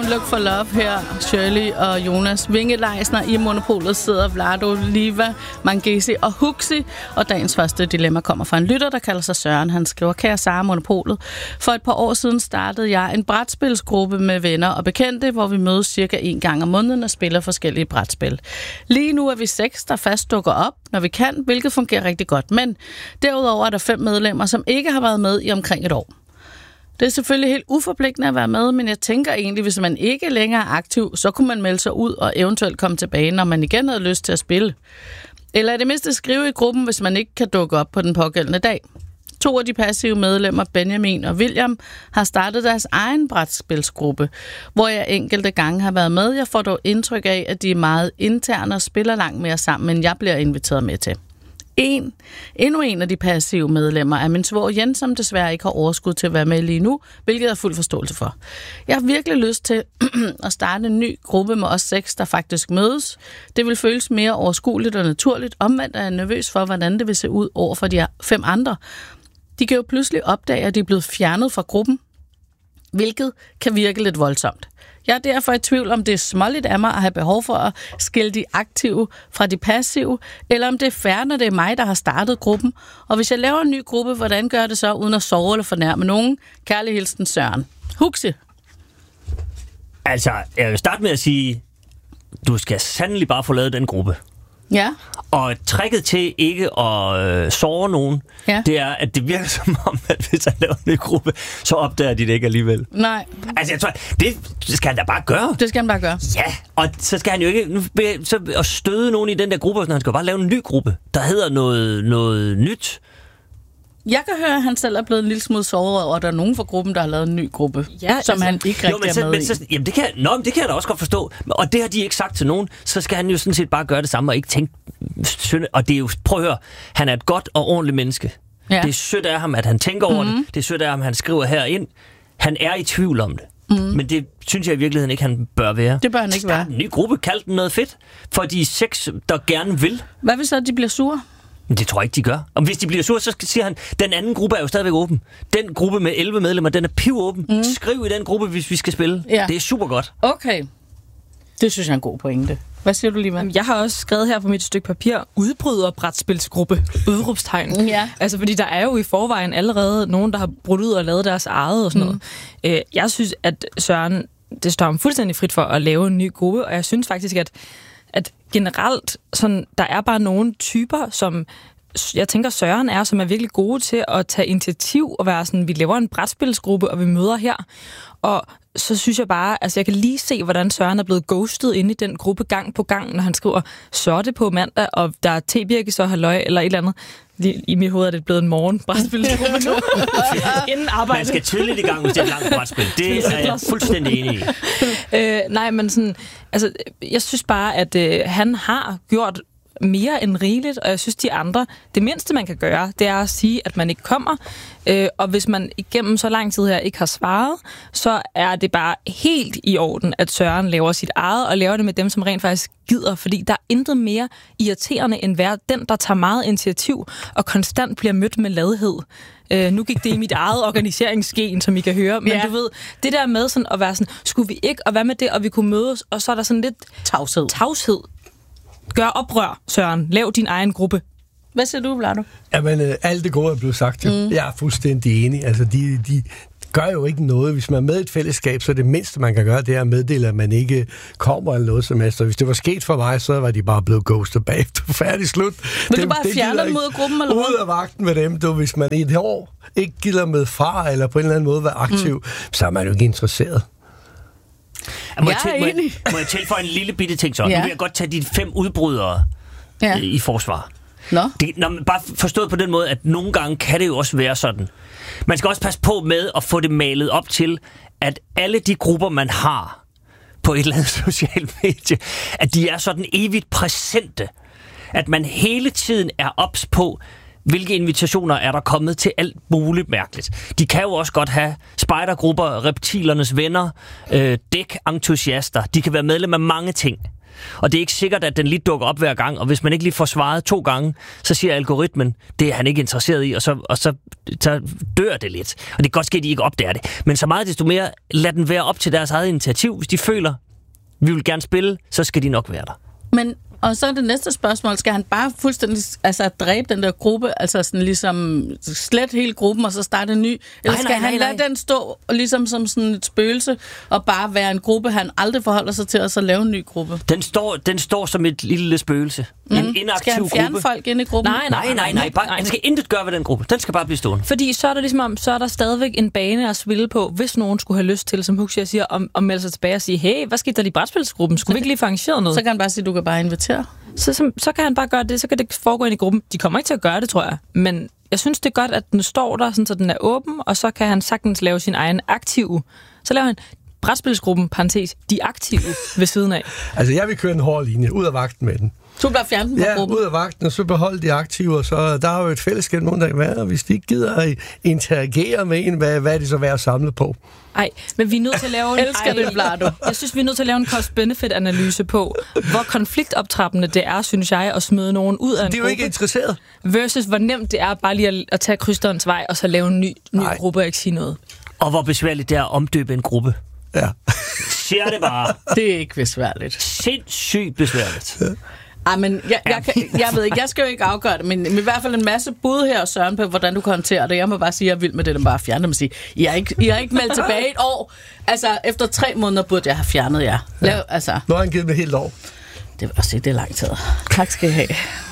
Look for Love her. Shirley og Jonas Vinge-Leisner. I Monopolet sidder Vlado, Liva, Mangesi og Huxi. Og dagens første dilemma kommer fra en lytter, der kalder sig Søren. Han skriver: Kære Sara, Monopolet. For et par år siden startede jeg en brætspilsgruppe med venner og bekendte, hvor vi mødes cirka 1 gang om måneden og spiller forskellige brætspil. Lige nu er vi 6, der fast dukker op, når vi kan, hvilket fungerer rigtig godt. Men derudover er der 5 medlemmer, som ikke har været med i omkring et år. Det er selvfølgelig helt uforpligtende at være med, men jeg tænker egentlig, hvis man ikke længere er aktiv, så kunne man melde sig ud og eventuelt komme tilbage, når man igen havde lyst til at spille. Eller i det mindste skrive i gruppen, hvis man ikke kan dukke op på den pågældende dag. 2 af de passive medlemmer, Benjamin og William, har startet deres egen brætspilsgruppe, hvor jeg enkelte gange har været med. Jeg får dog indtryk af, at de er meget interne og spiller langt mere sammen, end jeg bliver inviteret med til. Endnu en af de passive medlemmer er min svoger Jens, som desværre ikke har overskud til at være med lige nu, hvilket jeg har fuld forståelse for. Jeg har virkelig lyst til at starte en ny gruppe med os 6, der faktisk mødes. Det vil føles mere overskueligt og naturligt. Omvendt er jeg nervøs for, hvordan det vil se ud over for de 5 andre. De kan jo pludselig opdage, at de er blevet fjernet fra gruppen, hvilket kan virke lidt voldsomt. Jeg er derfor i tvivl, om det er småligt af mig at have behov for at skille de aktive fra de passive, eller om det er fair, når det er mig, der har startet gruppen. Og hvis jeg laver en ny gruppe, hvordan gør det så, uden at sove eller fornærme nogen? Kærlig hilsen, Søren. Huxi. Altså, jeg vil starte med at sige, du skal sandelig bare få lavet den gruppe. Ja. Og tricket til ikke at såre nogen, det er, at det virker som om, at hvis han laver en ny gruppe, så opdager de det ikke alligevel. Nej. Altså, jeg tror, det skal han da bare gøre. Det skal han bare gøre. Ja, og så skal han jo ikke at støde nogen i den der gruppe, så han skal bare lave en ny gruppe, der hedder noget nyt. Jeg kan høre, at han selv er blevet en lille smule såret over, at der er nogen fra gruppen, der har lavet en ny gruppe, som han ikke rigtig er med i. Jamen, det kan jeg da også godt forstå. Og det har de ikke sagt til nogen, så skal han jo sådan set bare gøre det samme og ikke tænke... Og det er jo, prøv at høre, han er et godt og ordentligt menneske. Ja. Det er sødt af ham, at han tænker over det. Det er sødt af ham, at han skriver herind. Han er i tvivl om det. Men det synes jeg i virkeligheden ikke, han bør være. Det bør han ikke være. En ny gruppe, kald den noget fedt, for de 6, der gerne vil. Hvad hvis så, de bliver sure? Det tror jeg ikke, de gør. Og hvis de bliver sure, så siger han, den anden gruppe er jo stadigvæk åben. Den gruppe med 11 medlemmer, den er pivåben. Skriv i den gruppe, hvis vi skal spille. Ja. Det er super godt. Okay. Det synes jeg er en god pointe. Hvad siger du, Liva? Jeg har også skrevet her på mit stykke papir, udbryderbrætspilsgruppe, udråbstegn. Ja. Altså, fordi der er jo i forvejen allerede nogen, der har brudt ud og lavet deres eget og sådan noget. Jeg synes, at Søren, det står ham fuldstændig frit for at lave en ny gruppe, og jeg synes faktisk, at generelt, sådan, der er bare nogle typer, som jeg tænker Søren er, som er virkelig gode til at tage initiativ og være sådan, vi laver en brætspilsgruppe, og vi møder her. Og så synes jeg bare, altså jeg kan lige se, hvordan Søren er blevet ghostet inde i den gruppe gang på gang, når han skriver, så er det på mandag, og der er tebirke, så halløj, eller et eller andet. I mit hoved er det blevet en morgen brætspilsgruppe nu. Inden arbejde. Man skal tidligt i gang, hvis det er et langt brætspil. Det er jeg fuldstændig enig i. Nej, men sådan, altså, jeg synes bare, at han har gjort mere end rigeligt, og jeg synes, de andre, det mindste, man kan gøre, det er at sige, at man ikke kommer, og hvis man igennem så lang tid her ikke har svaret, så er det bare helt i orden, at Søren laver sit eget, og laver det med dem, som rent faktisk gider, fordi der er intet mere irriterende, end være den, der tager meget initiativ, og konstant bliver mødt med ladhed. Nu gik det i mit eget organiseringsgen, som I kan høre, men du ved, det der med sådan at være sådan, skulle vi ikke, og hvad med det, og vi kunne mødes, og så er der sådan lidt tavshed. Gør oprør, Søren. Lav din egen gruppe. Hvad siger du, Vlado? Jamen, alt det gode er blevet sagt. Jeg er fuldstændig enig. Altså, de gør jo ikke noget. Hvis man er med i et fællesskab, så det mindste, man kan gøre, det er at meddele, at man ikke kommer eller noget som helst. Hvis det var sket for mig, så var de bare blevet ghostet bagefter. Færdig slut. Vil du bare fjerne dem ud af gruppen, eller hvad? Ud af vagten med dem, hvis man i et år ikke gider med far, eller på en eller anden måde være aktiv, så er man jo ikke interesseret. Må jeg tilføje en lille bitte ting så? Nu vil jeg godt tage de 5 udbrydere i forsvar. Bare forstået på den måde, at nogle gange kan det jo også være sådan. Man skal også passe på med at få det malet op til, at alle de grupper, man har på et eller andet socialt medie, at de er sådan evigt præsente. At man hele tiden er ops på, hvilke invitationer er der kommet til alt muligt mærkeligt. De kan jo også godt have spejdergrupper, reptilernes venner, dækentusiaster. De kan være medlem af mange ting. Og det er ikke sikkert, at den lige dukker op hver gang, og hvis man ikke lige får svaret 2 gange, så siger algoritmen, det er han ikke interesseret i, og så dør det lidt. Og det kan godt ske, at de ikke opdager det. Men så meget desto mere, lad den være op til deres eget initiativ. Hvis de føler, vi vil gerne spille, så skal de nok være der. Men, og så er det næste spørgsmål, skal han bare fuldstændig dræbe den der gruppe, altså sådan ligesom slet hele gruppen, og så starte en ny? Eller skal han lade den stå ligesom som sådan et spøgelse, og bare være en gruppe, han aldrig forholder sig til, og så lave en ny gruppe? Den står som et lille spøgelse. En inaktiv gruppe. Skal han fjerne folk ind i gruppen? Nej. Han skal intet gøre ved den gruppe. Den skal bare blive stående. Fordi så er der ligesom så er der stadigvæk en bane at spille på, hvis nogen skulle have lyst til, som Huxi siger, at melde sig tilbage og sige, hey, hvad skete der i brætspilsgruppen? Skulle vi ikke lige få arrangeret noget? Så kan han bare sige, du kan bare invitere. Så kan han bare gøre det, så kan det foregå ind i gruppen. De kommer ikke til at gøre det, tror jeg. Men jeg synes, det er godt, at den står der, sådan, så den er åben, og så kan han sagtens lave sin egen aktive. Så laver han brætspilsgruppen, parentes, de aktive ved siden af. Altså, jeg vil køre en hård linje, ud af vagten med den. Så bare fjerne den fra gruppen? Ja, ud af vagten, og så beholde de aktive, og så der er jo et fællesskab, nogen der kan være, og hvis de ikke gider at interagere med en, hvad er det så værd at samle på? Nej, men vi er nødt til at lave Jeg synes, vi er nødt til at lave en cost-benefit-analyse på, hvor konfliktoptrappende det er, synes jeg, at smide nogen ud af en gruppe. Det er jo ikke interesseret. Versus hvor nemt det er bare lige at tage krysterens vej, og så lave en ny gruppe og ikke sige noget. Og hvor besværligt det er at omdøbe en gruppe. Ja. Siger det bare. Det er ikke besværligt. Sindssygt besværligt. Ja. Ej, men jeg ved ikke, jeg skal jo ikke afgøre det, men i hvert fald en masse bud her, Søren, på hvordan du kan håndtere det. Jeg må bare sige, at jeg er vild med det, der bare fjerne dem og sige, I har ikke meldt tilbage et år. Altså, efter 3 måneder burde jeg have fjernet jer. Ja. Altså. Nu har han givet mig et helt år. Det er lang tid. Tak skal I have.